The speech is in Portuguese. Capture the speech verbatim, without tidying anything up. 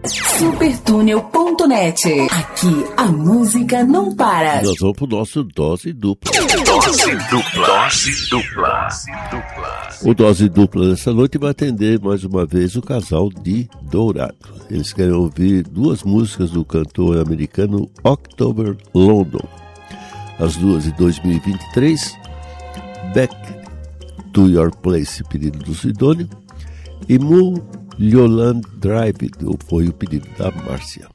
Supertúnel ponto net. Aqui a música não para. Nós vamos pro nosso Dose Dupla. Dose Dupla. Dose Dupla. O Dose Dupla dessa noite vai atender mais uma vez o casal de Dourado. Eles querem ouvir duas músicas do cantor americano October London. As duas de dois mil e vinte e três, Back to Your Place, pedido do Sidônio, e Mulholland Drive, foi o pedido da Márcia.